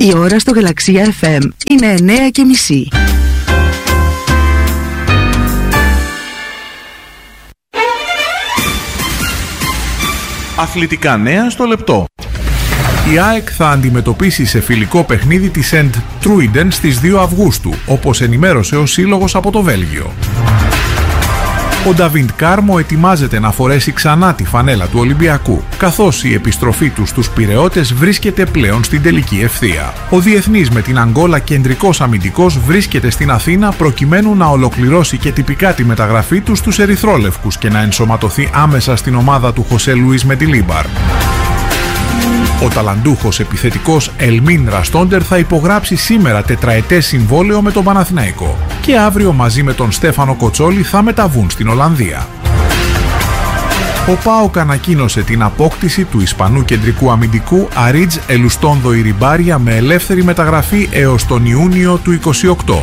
Η ώρα στο Γαλαξία FM είναι 9:30. Αθλητικά νέα στο λεπτό. Η ΑΕΚ θα αντιμετωπίσει σε φιλικό παιχνίδι τη Σεντ Τρούιντεν στις 2 Αυγούστου, όπως ενημέρωσε ο σύλλογος από το Βέλγιο. Ο Νταβίντ Κάρμο ετοιμάζεται να φορέσει ξανά τη φανέλα του Ολυμπιακού, καθώς η επιστροφή του στους Πειραιώτες βρίσκεται πλέον στην τελική ευθεία. Ο διεθνής με την Αγγόλα κεντρικός αμυντικός βρίσκεται στην Αθήνα προκειμένου να ολοκληρώσει και τυπικά τη μεταγραφή του στους ερυθρόλευκους και να ενσωματωθεί άμεσα στην ομάδα του Χωσέ Λουίς Μεντιλίμπαρ. Ο ταλαντούχος επιθετικός Ελμίν Ραστόντερ θα υπογράψει σήμερα τετραετές συμβόλαιο με τον Παναθηναϊκό και αύριο μαζί με τον Στέφανο Κοτσόλη θα μεταβούν στην Ολλανδία. Ο ΠΑΟΚ ανακοίνωσε την απόκτηση του Ισπανού κεντρικού αμυντικού Αρίτζ Ελουστόνδο Ιριμπάρια με ελεύθερη μεταγραφή έως τον Ιούνιο του 2028.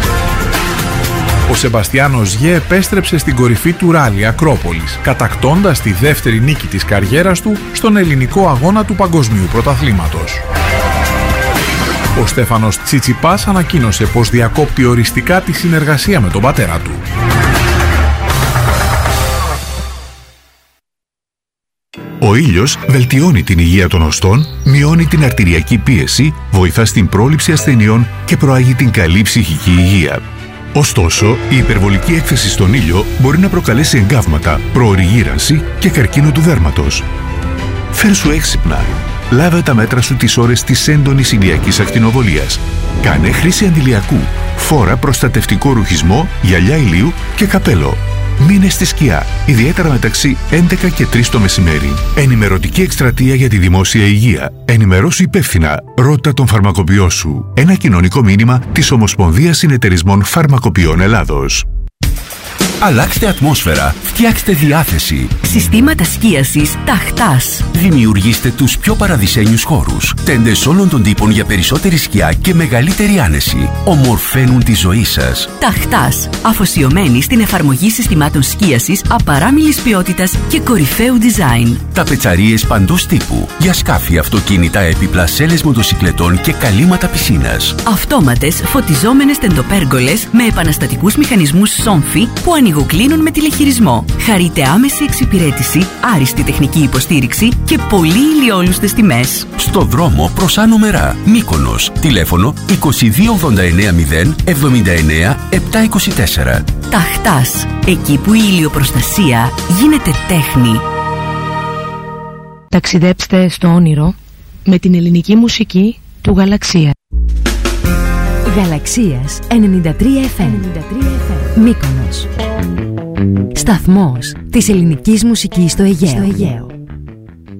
Ο Σεμπαστιάνος Γε επέστρεψε στην κορυφή του ράλι Ακρόπολης, κατακτώντας τη δεύτερη νίκη της καριέρας του στον ελληνικό αγώνα του Παγκοσμίου Πρωταθλήματος. Ο Στέφανος Τσιτσιπάς ανακοίνωσε πως διακόπτει οριστικά τη συνεργασία με τον πατέρα του. Ο ήλιος βελτιώνει την υγεία των οστών, μειώνει την αρτηριακή πίεση, βοηθά στην πρόληψη ασθενειών και προάγει την καλή ψυχική υγεία. Ωστόσο, η υπερβολική έκθεση στον ήλιο μπορεί να προκαλέσει εγκάβματα, προωρή γύρανση και καρκίνο του δέρματος. Φέρσου έξυπνα. Λάβε τα μέτρα σου τις ώρες της έντονης ηλιακής ακτινοβολίας. Κάνε χρήση αντιλιακού. Φόρα προστατευτικό ρουχισμό, γυαλιά ηλίου και καπέλο. Μείνε στη σκιά, ιδιαίτερα μεταξύ 11 και 3 το μεσημέρι. Ενημερωτική εκστρατεία για τη δημόσια υγεία. Ενημερώσου υπεύθυνα. Ρώτα τον φαρμακοποιό σου. Ένα κοινωνικό μήνυμα της Ομοσπονδίας Συνεταιρισμών Φαρμακοποιών Ελλάδος. Αλλάξτε ατμόσφαιρα, φτιάξτε διάθεση. Συστήματα σκίασης Ταχτάς. Δημιουργήστε τους πιο παραδεισένιους χώρους. Τέντες όλων των τύπων για περισσότερη σκιά και μεγαλύτερη άνεση. Ομορφαίνουν τη ζωή σας. Ταχτάς. Αφοσιωμένη στην εφαρμογή συστημάτων σκίασης απαράμιλης ποιότητας και κορυφαίου design. Ταπετσαρίες παντός τύπου. Για σκάφη, αυτοκίνητα, έπιπλα, σέλες μοτοσυκλετών και καλύματα πισίνας. Αυτόματες φωτιζόμενες τεντοπέργολες με επαναστατικούς μηχανισμούς σόμφι που ανοιγοκλίνουν με τηλεχειρισμό. Χαρείτε άμεση εξυπηρέτηση, άριστη τεχνική υποστήριξη και πολύ ηλιόλουστες τιμές. Στο δρόμο προς Άνω Μερά, Μύκονος. Τηλέφωνο 22990 79 724. Ταχτάς. Εκεί που η ηλιοπροστασία γίνεται τέχνη. Ταξιδέψτε στο όνειρο με την ελληνική μουσική του Γαλαξία. Γαλαξίας 93 FM. Μύκονος. Σταθμός της ελληνικής μουσικής στο Αιγαίο.